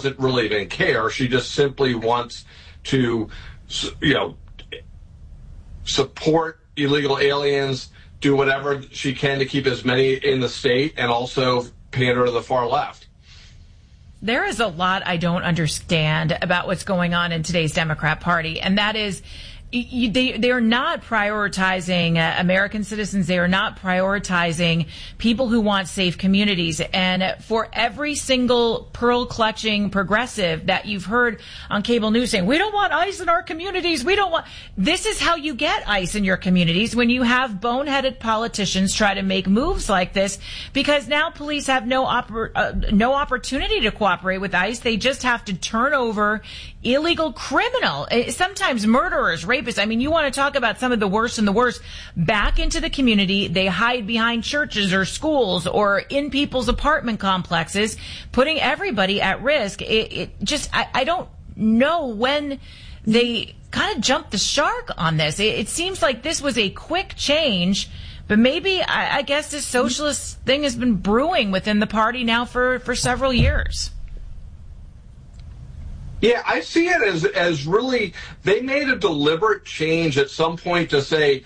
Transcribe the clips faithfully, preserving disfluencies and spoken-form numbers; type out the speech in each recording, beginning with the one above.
doesn't really even care. She just simply wants to, you know, support illegal aliens, do whatever she can to keep as many in the state, and also pander to the far left. There is a lot I don't understand about what's going on in today's Democrat Party, and that is You, they they are not prioritizing uh, American citizens. They are not prioritizing people who want safe communities. And for every single pearl clutching progressive that you've heard on cable news saying, we don't want ICE in our communities, we don't want, this is how you get ICE in your communities, when you have boneheaded politicians try to make moves like this, because now police have no oppor- uh, no opportunity to cooperate with ICE. They just have to turn over illegal criminal, sometimes murderers, rapists. I mean, you want to talk about some of the worst and the worst back into the community. They hide behind churches or schools or in people's apartment complexes, putting everybody at risk. It, it just, I, I don't know when they kind of jumped the shark on this. It, it seems like this was a quick change, but maybe, I, I guess this socialist thing has been brewing within the party now for, for several years. Yeah, I see it as as really, they made a deliberate change at some point to say,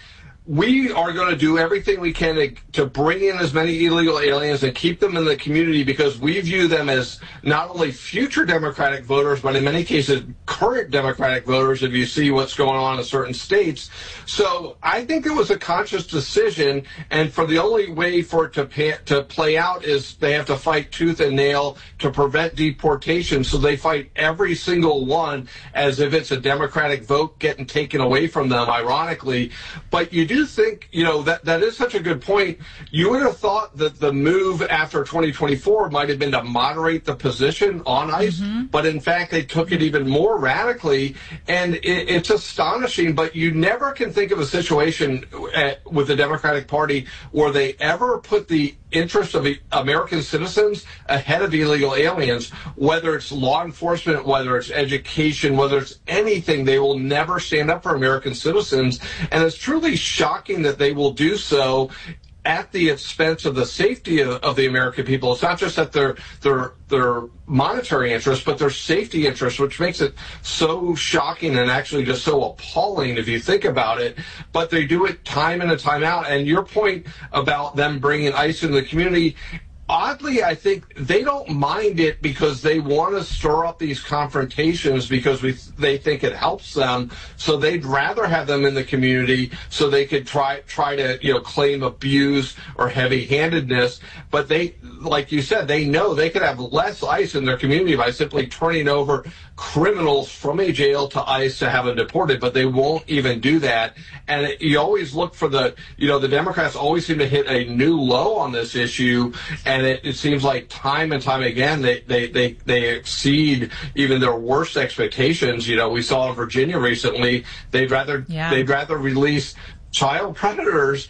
we are going to do everything we can to, to bring in as many illegal aliens and keep them in the community, because we view them as not only future Democratic voters, but in many cases current Democratic voters, if you see what's going on in certain states. So I think it was a conscious decision, and for the only way for it to pay, to play out is they have to fight tooth and nail to prevent deportation. So they fight every single one as if it's a Democratic vote getting taken away from them, ironically. But you do think, you know, that that is such a good point. You would have thought that the move after twenty twenty-four might have been to moderate the position on ICE, mm-hmm. but in fact they took it even more radically, and it, it's astonishing. But you never can think of a situation at, with the Democratic Party where they ever put the interests of American citizens ahead of illegal aliens, whether it's law enforcement, whether it's education, whether it's anything. They will never stand up for American citizens, and it's truly shocking that they will do so at the expense of the safety of, of the American people. It's not just that their their their monetary interests, but their safety interests, which makes it so shocking and actually just so appalling if you think about it. But they do it time in and time out. And your point about them bringing ICE into the community, oddly, I think they don't mind it because they want to stir up these confrontations because we they think it helps them. So they'd rather have them in the community so they could try try to, you know, claim abuse or heavy-handedness. But they, like you said, they know they could have less ICE in their community by simply turning over criminals from a jail to ICE to have them deported. But they won't even do that. And it, you always look for the, you know, the Democrats always seem to hit a new low on this issue. And And it, it seems like time and time again they, they, they, they exceed even their worst expectations. You know, we saw in Virginia recently, they'd rather yeah. they'd rather release child predators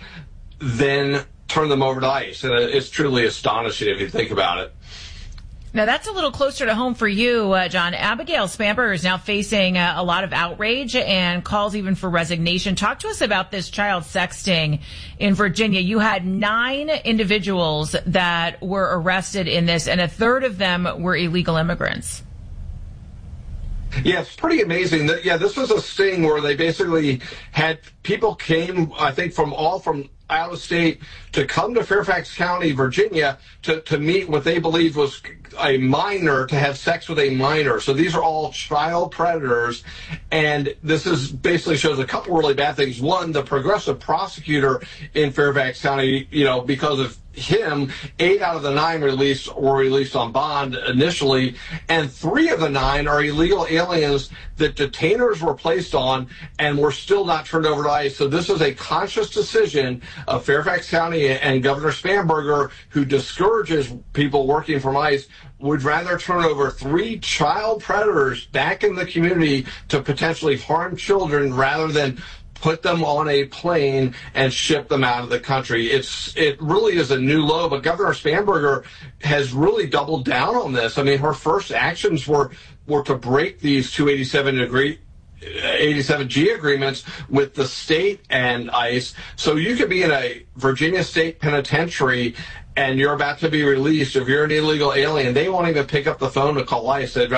than turn them over to ICE. And it's truly astonishing if you think about it. Now, that's a little closer to home for you, uh, John. Abigail Spanberger is now facing uh, a lot of outrage and calls even for resignation. Talk to us about this child sexting in Virginia. You had nine individuals that were arrested in this, and a third of them were illegal immigrants. Yeah, it's pretty amazing. That, yeah, this was a sting where they basically had people came, I think, from all from out of state to come to Fairfax County, Virginia, to, to meet what they believed was a minor, to have sex with a minor. So these are all child predators. And this is basically shows a couple really bad things. One, the progressive prosecutor in Fairfax County, you know, because of him, eight out of the nine released were released on bond initially, and three of the nine are illegal aliens that detainers were placed on and were still not turned over to ICE. So this is a conscious decision of Fairfax County and Governor Spanberger, who discourages people working from ICE, would rather turn over three child predators back in the community to potentially harm children rather than put them on a plane and ship them out of the country. It's it really is a new low, but Governor Spanberger has really doubled down on this. I mean, her first actions were were to break these two eighty-seven degree eighty-seven G agreements with the state and ICE. So you could be in a Virginia state penitentiary and you're about to be released. If you're an illegal alien, they won't even pick up the phone to call ICE. They'd